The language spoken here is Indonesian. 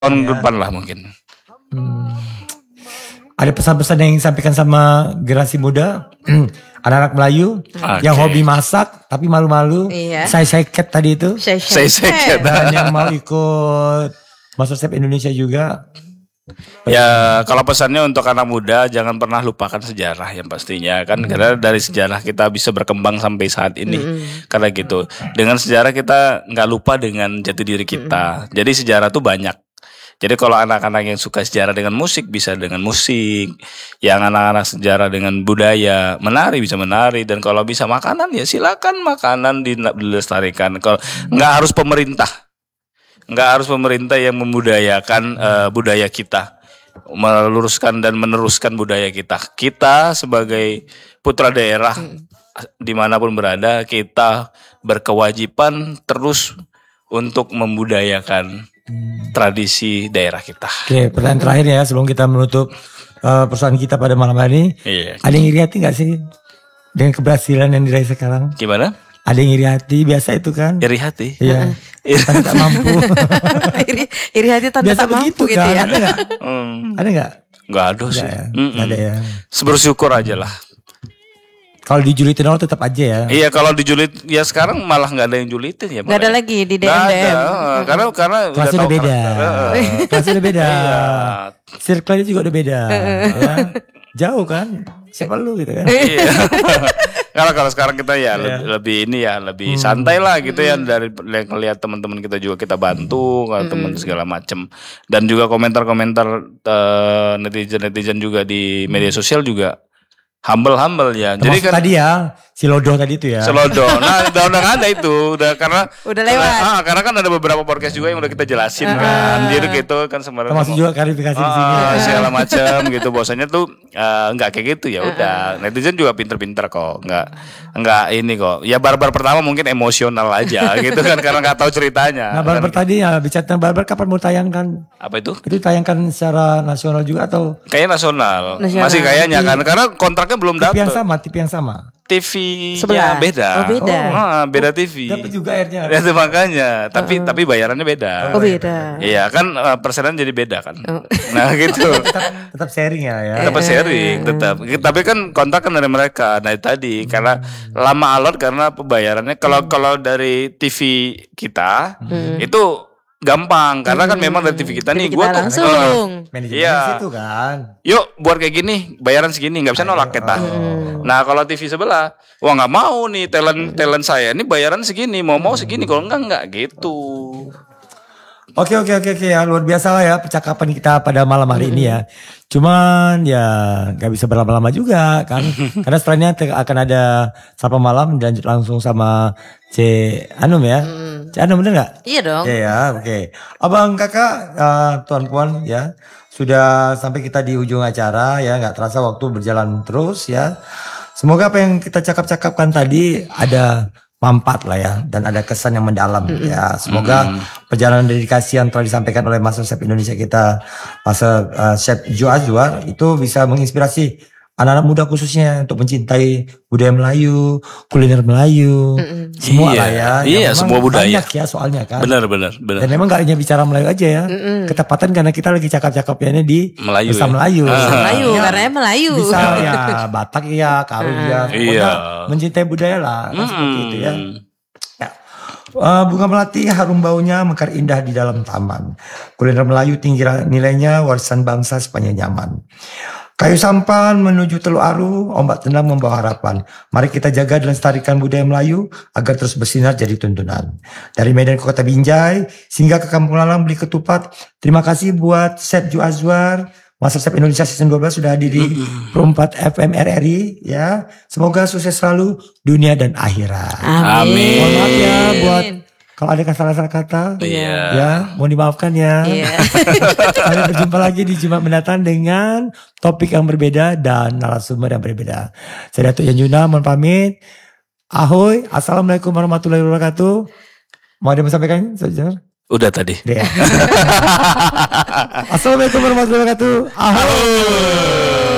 tahun depan lah mungkin. Ada pesan-pesan yang disampaikan sama generasi muda, anak-anak Melayu yang hobi masak tapi malu-malu. Saya cat tadi itu. Saya cat. Dan yang mau ikut MasterChef Indonesia juga. Ya kalau pesannya untuk anak muda jangan pernah lupakan sejarah yang pastinya kan karena dari sejarah kita bisa berkembang sampai saat ini karena gitu dengan sejarah kita nggak lupa dengan jati diri kita. Jadi sejarah tuh banyak. Jadi kalau anak-anak yang suka sejarah dengan musik bisa dengan musik, yang anak-anak sejarah dengan budaya menari bisa menari, dan kalau bisa makanan ya silakan makanan dilestarikan. Kalau nggak harus pemerintah yang membudayakan budaya kita, meluruskan dan meneruskan budaya kita. Kita sebagai putra daerah dimanapun berada kita berkewajiban terus untuk membudayakan tradisi daerah kita. Oke, pertanyaan terakhir ya sebelum kita menutup persoalan kita pada malam hari. Ada yang iri hati gak sih dengan keberhasilan yang diraih sekarang? Gimana? Ada yang iri hati, biasa itu kan? Iri hati? Iya. Tapi tak mampu. iri hati tapi tak mampu gitu ya? Ada gak? Ada gak? Gak ada sih. Gak ada ya. Bersyukur aja lah. Kalau dijulitin orang tetap aja ya. Iya kalau dijulit ya sekarang malah nggak ada yang julitin ya. Nggak ada lagi di DM. Karena kelasnya udah beda. Kelasnya udah beda. Circle-nya juga udah beda. Ya. Jauh kan? Siapa lu gitu kan? Iya. Kalau sekarang kita ya lebih ini ya lebih santai lah gitu ya dari ngelihat teman-teman kita juga kita bantu teman segala macam dan juga komentar-komentar netizen juga di media sosial juga. Humble ya. Termasuk jadi kan tadi ya si Lodoh tadi itu ya. Selodoh. Nah, udah ada itu, karena lewat. Karena kan ada beberapa podcast juga yang udah kita jelasin kan. Jadi gitu kan sebenarnya. Termasuk juga klarifikasi di sini. Segala macam gitu. Bahwasanya tuh enggak kayak gitu ya udah. Netizen juga pinter-pinter kok. Enggak ini kok. Ya barbar pertama mungkin emosional aja gitu kan karena enggak tahu ceritanya. Nah, barbar kan. tadi ya bicara tentang barbar kapan mau tayangkan? Apa itu? Itu tayangkan secara nasional juga atau? Kayaknya nasional. Masih kayaknya kan karena kontraknya belum dapat. TV yang sama. TV sebelah beda. Oh, beda. Beda TV. Dapat juga airnya. Itu makanya. Tapi bayarannya beda. Oh beda. Iya kan persenan jadi beda kan. Nah gitu. tetap sharing ya. Tetap sharing tetap. Tapi kan kontak kan dari mereka. Nah tadi karena lama alot karena pembayarannya. Kalau dari TV kita itu gampang karena kan memang dari TV kita nih gue tuh langsung manajemen situ kan. Yuk buat kayak gini bayaran segini nggak bisa nolak kita. Nah kalau TV sebelah wah nggak mau nih talent saya ini bayaran segini mau segini kalau enggak gitu. Oke ya luar biasa lah ya percakapan kita pada malam hari ini ya. Cuman ya nggak bisa berlama-lama juga kan karena setelahnya akan ada sapa malam dan langsung sama C Anum ya. C Anum bener nggak? Iya dong. Iya oke. Abang kakak tuan puan ya sudah sampai kita di ujung acara ya nggak terasa waktu berjalan terus ya. Semoga apa yang kita cakap-cakapkan tadi ada manfaat lah ya dan ada kesan yang mendalam ya. Semoga perjalanan dedikasi yang telah disampaikan oleh MasterChef Indonesia kita Chef Jo Azwar itu bisa menginspirasi anak-anak muda khususnya untuk mencintai budaya Melayu, kuliner Melayu, semua lah ya. Iya, semua budaya. Banyak ya soalnya kan. Benar. Dan memang gak hanya bicara Melayu aja ya. Ketepatan karena kita lagi cakap-cakapnya di Melayu. Bahasa Melayu. Melayu karena Melayu. Bisa ya Batak ya, Karun ya. Iya. Mencintai budaya lah kan seperti itu ya. Bunga melati harum baunya mekar indah di dalam taman. Kuliner Melayu tinggi nilainya warisan bangsa sepanjang zaman. Kayu sampan menuju Teluk Aru, ombak tenang membawa harapan. Mari kita jaga dan lestarikan budaya Melayu agar terus bersinar jadi tuntunan. Dari Medan ke Kota Binjai, sehingga ke Kampung Lalang beli ketupat. Terima kasih buat Chef Jo Azwar, MasterChef Indonesia Season 12 sudah hadir di Pro 4 FM RRI ya. Semoga sukses selalu dunia dan akhirat. Amin. Mohon maaf ya buat kalau ada salah-salah kata, ya mohon dimaafkan ya. Sampai berjumpa lagi di Jumat mendatang dengan topik yang berbeda dan narasumber yang berbeda. Saya Datuk Yanjuna, mohon pamit. Ahoy, assalamualaikum warahmatullahi wabarakatuh. Mau ada yang sampaikan? Udah tadi. Assalamualaikum warahmatullahi wabarakatuh. Ahoy.